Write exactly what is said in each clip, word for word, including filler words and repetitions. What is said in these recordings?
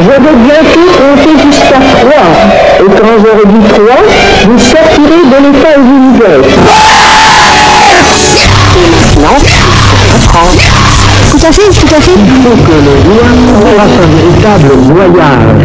vais bientôt compter jusqu'à trois. Et quand j'aurai dit trois, vous sortirez de l'état où vous êtes. Non, apprendre. Tout à fait, tout à fait. Il faut que le roi fasse un véritable voyage.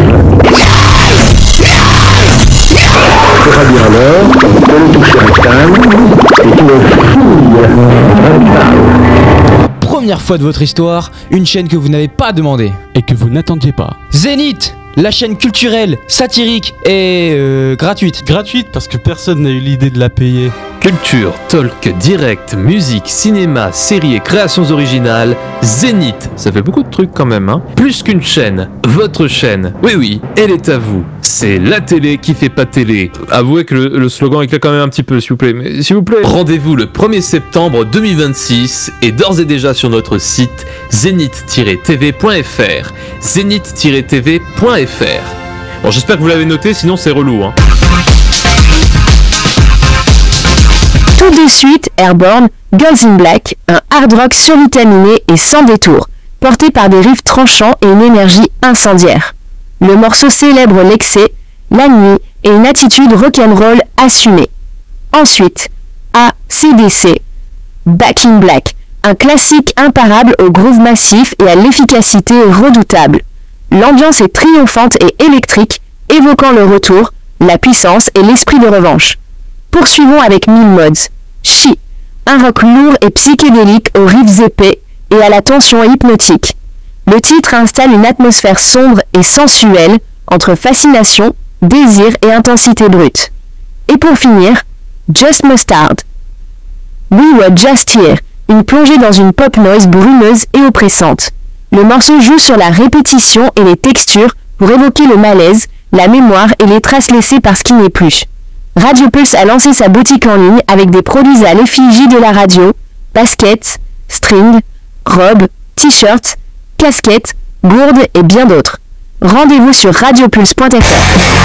Il sera bien l'heure de le toucher à Cannes et qu'il le fouille un sale. Première fois de votre histoire, une chaîne que vous n'avez pas demandé. Et que vous n'attendiez pas. Zénith, la chaîne culturelle, satirique et euh, gratuite. Gratuite parce que personne n'a eu l'idée de la payer. Culture, talk, direct, musique, cinéma, séries et créations originales, Zénith, ça fait beaucoup de trucs quand même, hein. Plus qu'une chaîne, votre chaîne. Oui, oui, elle est à vous. C'est la télé qui fait pas télé. Avouez que le, le slogan éclate quand même un petit peu, s'il vous plaît. Mais s'il vous plaît, rendez-vous le premier septembre deux mille vingt-six et d'ores et déjà sur notre site zénith tiret t v point f r. zénith tiret t v point f r. Bon, j'espère que vous l'avez noté, sinon c'est relou, hein. Tout de suite, Airborne, Girls in Black, un hard rock survitaminé et sans détour, porté par des riffs tranchants et une énergie incendiaire. Le morceau célèbre l'excès, la nuit et une attitude rock'n'roll assumée. Ensuite, A C D C, Back in Black, un classique imparable au groove massif et à l'efficacité redoutable. L'ambiance est triomphante et électrique, évoquant le retour, la puissance et l'esprit de revanche. Poursuivons avec Mille Mods, She, un rock lourd et psychédélique aux riffs épais et à la tension hypnotique. Le titre installe une atmosphère sombre et sensuelle entre fascination, désir et intensité brute. Et pour finir, Just Mustard, We Were Just Here, une plongée dans une pop noise brumeuse et oppressante. Le morceau joue sur la répétition et les textures pour évoquer le malaise, la mémoire et les traces laissées par ce qui n'est plus. Radio Pulse a lancé sa boutique en ligne avec des produits à l'effigie de la radio, baskets, strings, robes, t-shirts, casquettes, gourdes et bien d'autres. Rendez-vous sur radiopulse point f r.